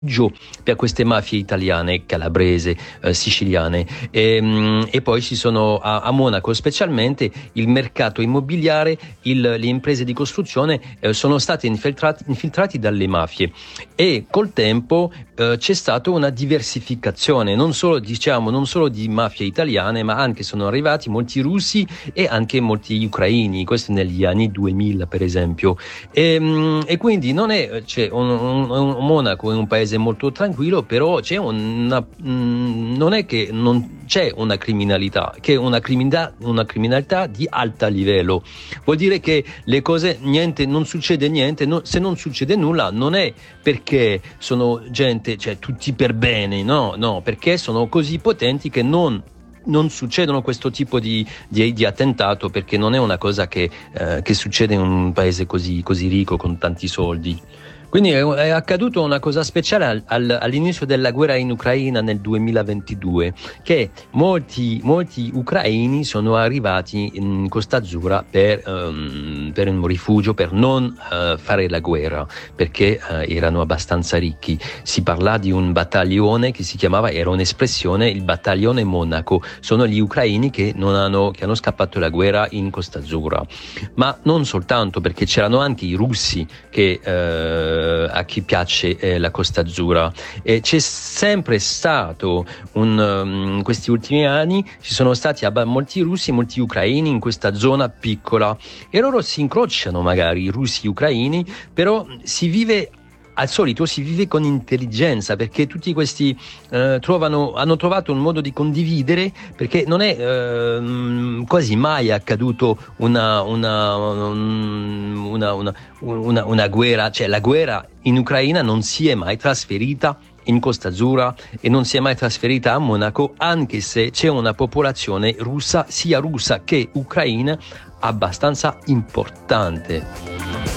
per queste mafie italiane, calabrese, siciliane e poi ci sono a Monaco specialmente il mercato immobiliare, le imprese di costruzione sono state infiltrati dalle mafie e col tempo c'è stata una diversificazione non solo di mafie italiane, ma anche sono arrivati molti russi e anche molti ucraini, questo negli anni 2000 per esempio, e quindi non è Monaco è un paese molto tranquillo, però non è che non c'è una criminalità, che è una criminalità di alto livello. Vuol dire che le cose, non succede niente, se non succede nulla non è perché sono gente, cioè tutti per bene, no, perché sono così potenti che non succedono questo tipo di attentato, perché non è una cosa che succede in un paese così ricco con tanti soldi. Quindi è accaduto una cosa speciale all'inizio della guerra in Ucraina nel 2022, che molti ucraini sono arrivati in Costa Azzurra per un rifugio, per non fare la guerra, perché erano abbastanza ricchi. Si parla di un battaglione che era un'espressione, il battaglione Monaco. Sono gli ucraini che hanno scappato la guerra in Costa Azzurra. Ma non soltanto, perché c'erano anche i russi che a chi piace la Costa Azzurra, e c'è sempre stato in questi ultimi anni ci sono stati molti russi e molti ucraini in questa zona piccola e loro si incrociano, magari russi e ucraini, però al solito si vive con intelligenza, perché tutti questi hanno trovato un modo di condividere, perché non è quasi mai accaduto una guerra, cioè la guerra in Ucraina non si è mai trasferita in Costa Azzurra e non si è mai trasferita a Monaco, anche se c'è una popolazione russa, sia russa che ucraina, abbastanza importante.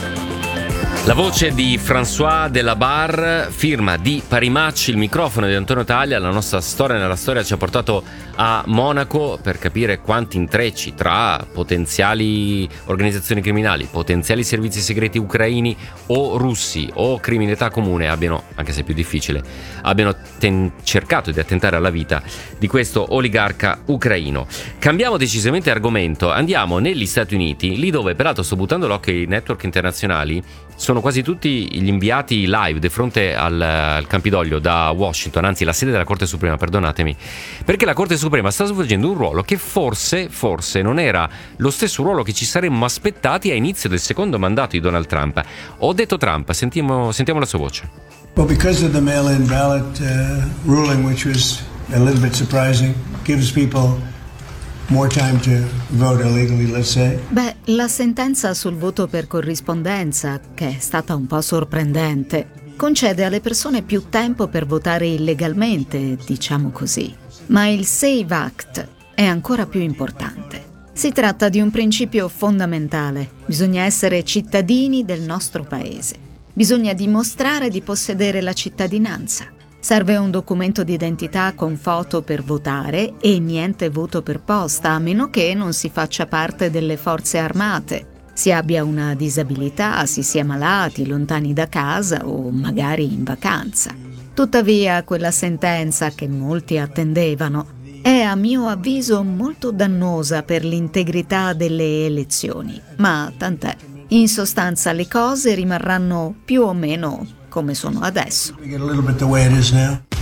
La voce di François Delabarre, firma di Parimaci, il microfono di Antonio Taglia. La nostra storia nella storia ci ha portato a Monaco per capire quanti intrecci tra potenziali organizzazioni criminali, potenziali servizi segreti ucraini o russi o criminalità comune anche se più difficile, abbiano cercato di attentare alla vita di questo oligarca ucraino. Cambiamo decisamente argomento, andiamo negli Stati Uniti, lì dove peraltro sto buttando l'occhio ai network internazionali. Sono quasi tutti gli inviati live di fronte al Campidoglio da Washington, anzi la sede della Corte Suprema, perdonatemi, perché la Corte Suprema sta svolgendo un ruolo che forse non era lo stesso ruolo che ci saremmo aspettati a inizio del secondo mandato di Donald Trump. Ho detto Trump, sentiamo la sua voce. Well, because of the mail-in ballot ruling, which was a little bit surprising, gives people more time to vote illegally, let's say. Beh, la sentenza sul voto per corrispondenza, che è stata un po' sorprendente, concede alle persone più tempo per votare illegalmente, diciamo così. Ma il SAVE Act è ancora più importante. Si tratta di un principio fondamentale. Bisogna essere cittadini del nostro paese. Bisogna dimostrare di possedere la cittadinanza. Serve un documento di identità con foto per votare e niente voto per posta, a meno che non si faccia parte delle forze armate, si abbia una disabilità, si sia malati, lontani da casa o magari in vacanza. Tuttavia, quella sentenza che molti attendevano è a mio avviso molto dannosa per l'integrità delle elezioni, ma tant'è. In sostanza le cose rimarranno più o meno come sono adesso.